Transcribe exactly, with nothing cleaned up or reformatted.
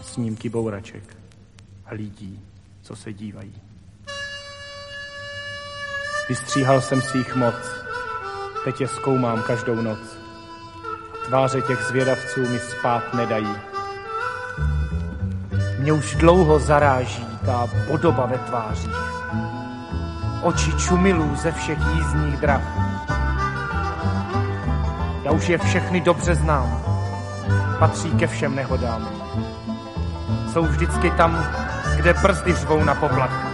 snímky bouraček a lidí, co se dívají. Vystříhal jsem si jich moc, teď je zkoumám každou noc. Tváře těch zvědavců mi spát nedají. Mě už dlouho zaráží ta podoba ve tvářích. Oči čumilů ze všech jízdních drah. Já už je všechny dobře znám. Patří ke všem nehodám. Jsou vždycky tam, kde brzdy řvou na poplach.